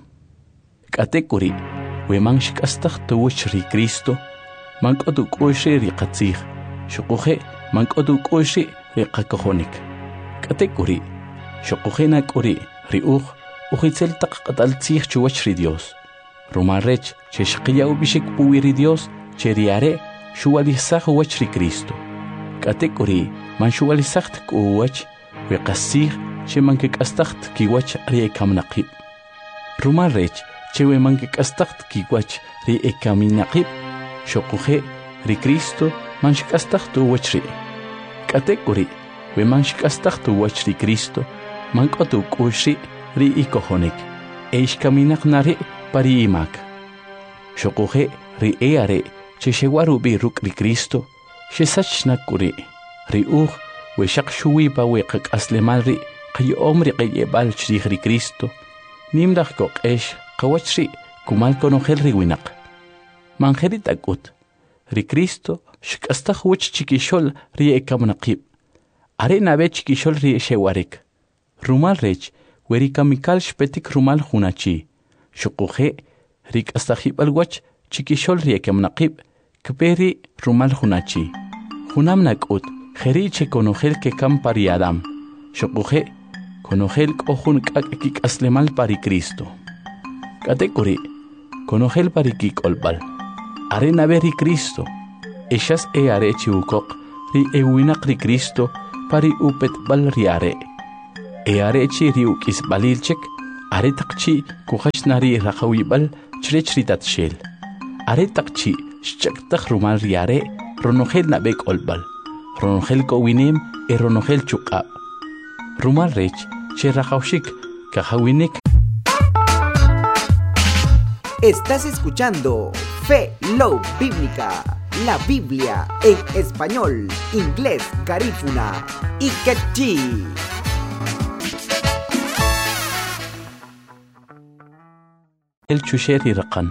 Katekuri weman shikastaq tuwachri Cristo, mankodu kushri riqatzig, shukuje mankodu kushri riqakohonik. Katekuri, shukujena kuri riuj, ujitzel taqataltzig chuwachri Dios. Rumarrech, cheshqiya ubishik puwiri Dios, cheriare, shuwalizaj wachri Cristo. Katekuri, man shuwalizaj kuwach, wiqassig, chemankikastaq kiwach riekamnaqib. Rumarrech, chewe mankikastaq kiwach ri ekaminaqib, shokuje ri Cristo manshikastaq tuwachri. Katekuri, we manshikastaq tuwachri Cristo, mankotu kushri ri ikohonik, eishkaminaqnari pari imak. Shokuje ri eare, cheshewaru bi ruk ri Cristo, shesachnakuri, ri we shakshuwi pa we qak aslemal ri, qayo omri qayebal chrij ri Cristo, nimdaq koqesh, qawachri kumal konohel riwinak. Manjeri takut, ri Cristo shikastaj wach chikishol ri ekamnaqib. Are nabe chikishol ri shewarik. Rumal rech, weri kamikal shpetik rumal hunachi. Shukuje, rik astajibal wach chikishol ri ekamnaqib, kperi rumal hunachi. Hunam nakut, jeri che konohel ke kam pari Adam. Shukuje, konohel kohun kak aslemal pari Cristo. Katekuri, konohel pari kikolbal. Are nabe ri Cristo. Eshas are chiukok ri ewinak ri Cristo pari upet bal riare. Are chi riukis balilchek, are takchi kuhashnari rakawibal chritat shell. Are takchi shchaktak rumal riare, ronogel nabek olbal. Ronogel kowinem e ronogel chukab. Rumal rech, che rakawshik, kahawinik. Estás escuchando Fe Love Bíblica, la Biblia en español, inglés, garífuna y quechí. El chusheri raqan.